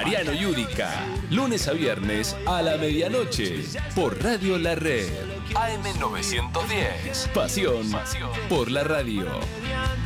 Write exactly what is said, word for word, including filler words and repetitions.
Mariano Yudica, lunes a viernes a la medianoche, por Radio La Red. A M novecientos diez. Pasión por la radio.